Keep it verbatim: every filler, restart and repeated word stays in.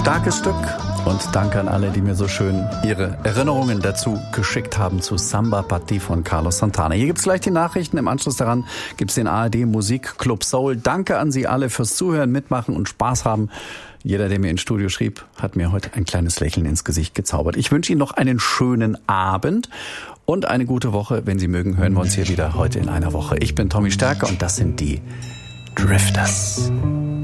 Starkes Stück. Und danke an alle, die mir so schön ihre Erinnerungen dazu geschickt haben zu Samba Party von Carlos Santana. Hier gibt's gleich die Nachrichten. Im Anschluss daran gibt's den A R D Musikclub Soul. Danke an Sie alle fürs Zuhören, Mitmachen und Spaß haben. Jeder, der mir ins Studio schrieb, hat mir heute ein kleines Lächeln ins Gesicht gezaubert. Ich wünsche Ihnen noch einen schönen Abend und eine gute Woche. Wenn Sie mögen, hören wir uns hier wieder heute in einer Woche. Ich bin Tommy Stärker und das sind die Drifters.